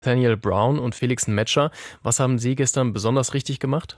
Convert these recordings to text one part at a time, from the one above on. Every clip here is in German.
Nathaniel Brown und Felix Metscher. Was haben Sie gestern besonders richtig gemacht?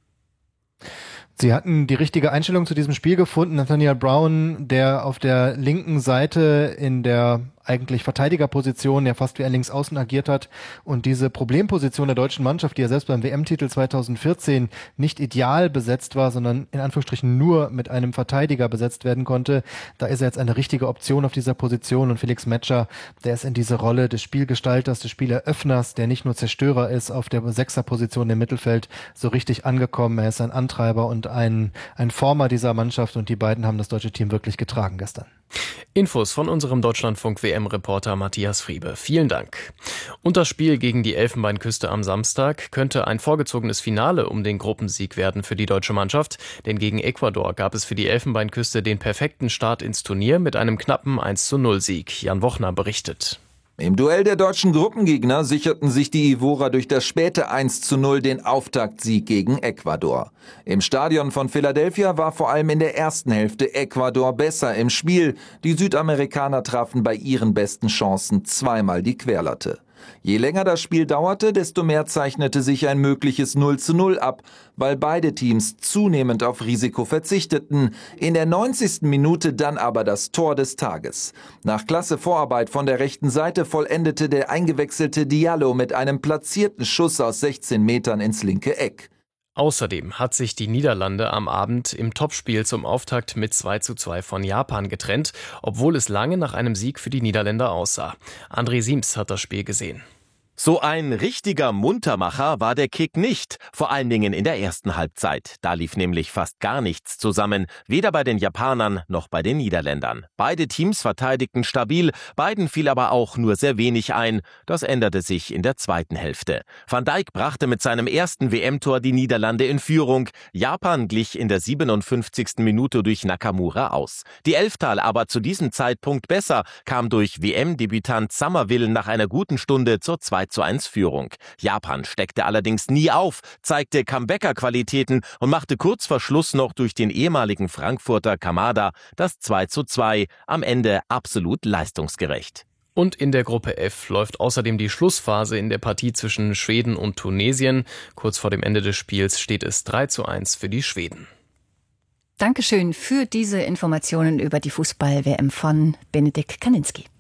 Sie hatten die richtige Einstellung zu diesem Spiel gefunden. Nathaniel Brown, der auf der linken Seite in der eigentlich Verteidigerposition, ja fast wie ein Linksaußen agiert hat und diese Problemposition der deutschen Mannschaft, die ja selbst beim WM-Titel 2014 nicht ideal besetzt war, sondern in Anführungsstrichen nur mit einem Verteidiger besetzt werden konnte, da ist er jetzt eine richtige Option auf dieser Position und Felix Metscher, der ist in diese Rolle des Spielgestalters, des Spieleröffners, der nicht nur Zerstörer ist, auf der Sechserposition im Mittelfeld so richtig angekommen. Er ist ein Antreiber und ein Former dieser Mannschaft und die beiden haben das deutsche Team wirklich getragen gestern. Infos von unserem Deutschlandfunk-WM-Reporter Matthias Friebe. Vielen Dank. Und das Spiel gegen die Elfenbeinküste am Samstag könnte ein vorgezogenes Finale um den Gruppensieg werden für die deutsche Mannschaft, denn gegen Ecuador gab es für die Elfenbeinküste den perfekten Start ins Turnier mit einem knappen 1:0-Sieg. Jan Wochner berichtet. Im Duell der deutschen Gruppengegner sicherten sich die Ivorer durch das späte 1:0 den Auftaktsieg gegen Ecuador. Im Stadion von Philadelphia war vor allem in der ersten Hälfte Ecuador besser im Spiel. Die Südamerikaner trafen bei ihren besten Chancen zweimal die Querlatte. Je länger das Spiel dauerte, desto mehr zeichnete sich ein mögliches 0:0 ab, weil beide Teams zunehmend auf Risiko verzichteten. In der 90. Minute dann aber das Tor des Tages. Nach klasse Vorarbeit von der rechten Seite vollendete der eingewechselte Diallo mit einem platzierten Schuss aus 16 Metern ins linke Eck. Außerdem hat sich die Niederlande am Abend im Topspiel zum Auftakt mit 2:2 von Japan getrennt, obwohl es lange nach einem Sieg für die Niederländer aussah. André Siems hat das Spiel gesehen. So ein richtiger Muntermacher war der Kick nicht, vor allen Dingen in der ersten Halbzeit. Da lief nämlich fast gar nichts zusammen, weder bei den Japanern noch bei den Niederländern. Beide Teams verteidigten stabil, beiden fiel aber auch nur sehr wenig ein. Das änderte sich in der zweiten Hälfte. Van Dijk brachte mit seinem ersten WM-Tor die Niederlande in Führung. Japan glich in der 57. Minute durch Nakamura aus. Die Elftal aber zu diesem Zeitpunkt besser, kam durch WM-Debütant Summerville nach einer guten Stunde zur 2:1-Führung. Japan steckte allerdings nie auf, zeigte Comebacker-Qualitäten und machte kurz vor Schluss noch durch den ehemaligen Frankfurter Kamada das 2:2, am Ende absolut leistungsgerecht. Und in der Gruppe F läuft außerdem die Schlussphase in der Partie zwischen Schweden und Tunesien. Kurz vor dem Ende des Spiels steht es 3:1 für die Schweden. Dankeschön für diese Informationen über die Fußball-WM von Benedikt Kaninski.